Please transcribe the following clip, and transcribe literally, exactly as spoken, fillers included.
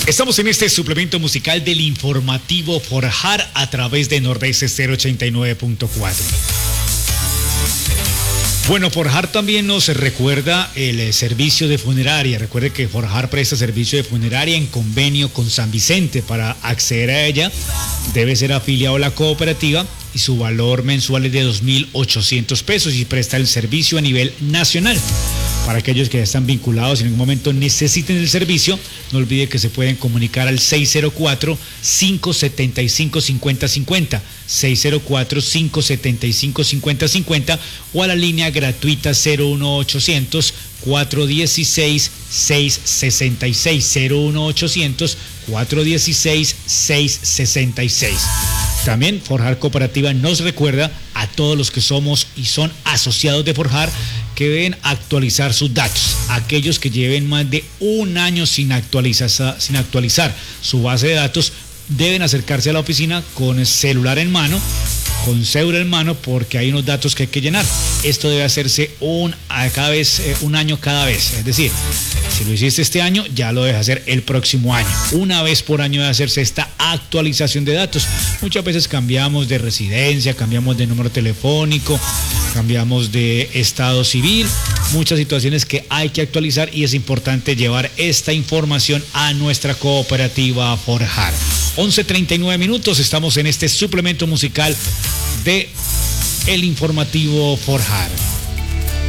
Estamos en este suplemento musical del informativo Forjar a través de Nordeste cero ochenta y nueve punto cuatro. Bueno, Forjar también nos recuerda el servicio de funeraria. Recuerde que Forjar presta servicio de funeraria en convenio con San Vicente. Para acceder a ella debe ser afiliado a la cooperativa y su valor mensual es de dos mil ochocientos pesos y presta el servicio a nivel nacional. Para aquellos que ya están vinculados y en algún momento necesiten el servicio, no olvide que se pueden comunicar al seis cero cuatro, cinco siete cinco, cinco cero cinco cero, seis cero cuatro, cinco siete cinco, cinco cero cinco cero o a la línea gratuita cero uno ochocientos, cuatro uno seis, seis seis seis, cero uno ochocientos, cuatro uno seis, seis seis seis. También Forjar Cooperativa nos recuerda a todos los que somos y son asociados de Forjar que deben actualizar sus datos. Aquellos que lleven más de un año sin actualizar, sin actualizar su base de datos deben acercarse a la oficina con celular en mano, con cédula en mano, porque hay unos datos que hay que llenar. Esto debe hacerse un, a cada vez, eh, un año cada vez. Es decir, si lo hiciste este año, ya lo debes hacer el próximo año. Una vez por año debe hacerse esta actualización de datos. Muchas veces cambiamos de residencia, cambiamos de número telefónico, cambiamos de estado civil. Muchas situaciones que hay que actualizar y es importante llevar esta información a nuestra cooperativa Forjar. once treinta y nueve minutos, estamos en este suplemento musical de El Informativo Forjar.